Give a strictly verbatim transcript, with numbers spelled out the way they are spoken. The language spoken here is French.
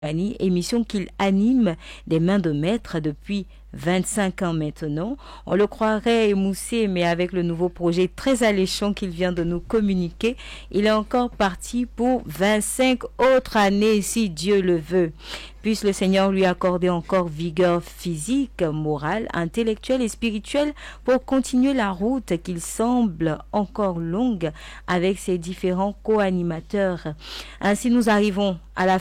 émission qu'il anime des mains de maître depuis vingt-cinq ans maintenant. On le croirait émoussé, mais avec le nouveau projet très alléchant qu'il vient de nous communiquer, il est encore parti pour vingt-cinq autres années, si Dieu le veut. Puisse le Seigneur lui accorder encore vigueur physique, morale, intellectuelle et spirituelle pour continuer la route qu'il semble encore longue avec ses différents co-animateurs. Ainsi, nous arrivons à la